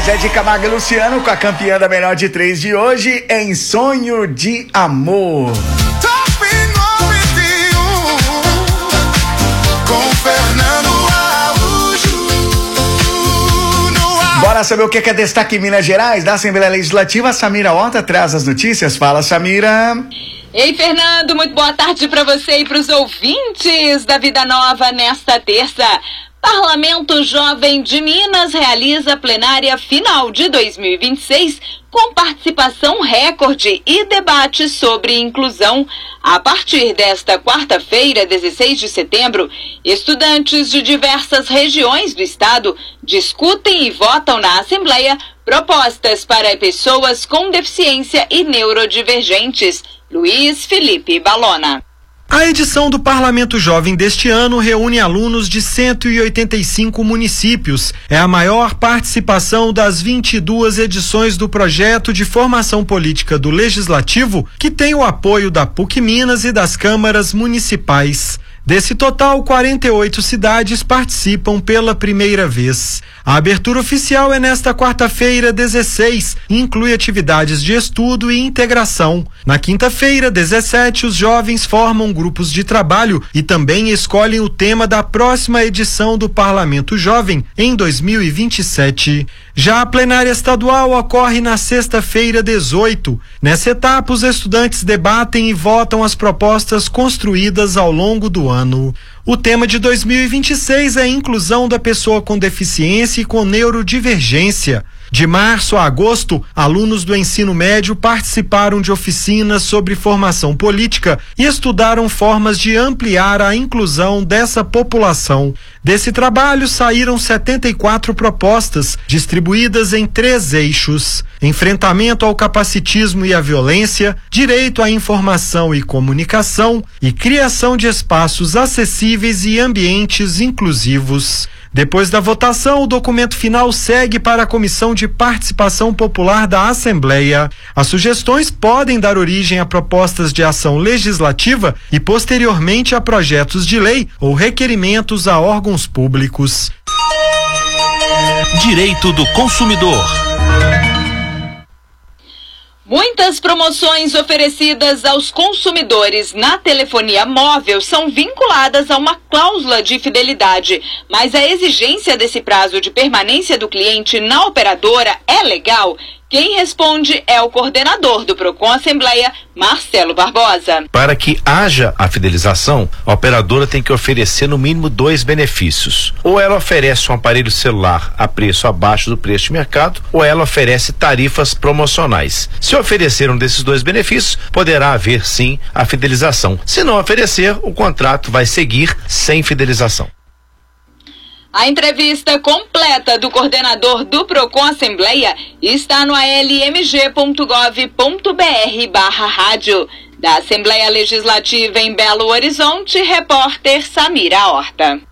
Zezé de Camargo e Luciano com a campeã da Melhor de 3 de hoje, Em Sonho de Amor. Bora saber o que é destaque em Minas Gerais da Assembleia Legislativa. A Samira Horta traz as notícias. Fala, Samira. Ei, Fernando, muito boa tarde para você e para os ouvintes da Vida Nova nesta terça. Parlamento Jovem de Minas realiza a plenária final de 2026 com participação recorde e debate sobre inclusão. A partir desta quarta-feira, 16 de setembro, estudantes de diversas regiões do estado discutem e votam na Assembleia propostas para pessoas com deficiência e neurodivergentes. Luiz Felipe Balona. A edição do Parlamento Jovem deste ano reúne alunos de 185 municípios. É a maior participação das 22 edições do projeto de formação política do Legislativo, que tem o apoio da PUC Minas e das câmaras municipais. Desse total, 48 cidades participam pela primeira vez. A abertura oficial é nesta quarta-feira, 16, e inclui atividades de estudo e integração. Na quinta-feira, 17, os jovens formam grupos de trabalho e também escolhem o tema da próxima edição do Parlamento Jovem, em 2027. Já a plenária estadual ocorre na sexta-feira, 18. Nessa etapa, os estudantes debatem e votam as propostas construídas ao longo do ano. O tema de 2026 é a inclusão da pessoa com deficiência e com neurodivergência. De março a agosto, alunos do ensino médio participaram de oficinas sobre formação política e estudaram formas de ampliar a inclusão dessa população. Desse trabalho saíram 74 propostas, distribuídas em 3 eixos: enfrentamento ao capacitismo e à violência, direito à informação e comunicação e criação de espaços acessíveis e ambientes inclusivos. Depois da votação, o documento final segue para a Comissão de Participação Popular da Assembleia. As sugestões podem dar origem a propostas de ação legislativa e, posteriormente, a projetos de lei ou requerimentos a órgãos públicos. Direito do consumidor. Muitas promoções oferecidas aos consumidores na telefonia móvel são vinculadas a uma cláusula de fidelidade, mas a exigência desse prazo de permanência do cliente na operadora é legal? Quem responde é o coordenador do Procon Assembleia, Marcelo Barbosa. Para que haja a fidelização, a operadora tem que oferecer no mínimo 2 benefícios. Ou ela oferece um aparelho celular a preço abaixo do preço de mercado, ou ela oferece tarifas promocionais. Se oferecer um desses 2 benefícios, poderá haver sim a fidelização. Se não oferecer, o contrato vai seguir sem fidelização. A entrevista completa do coordenador do Procon Assembleia está no almg.gov.br/rádio. Da Assembleia Legislativa em Belo Horizonte, repórter Samira Horta.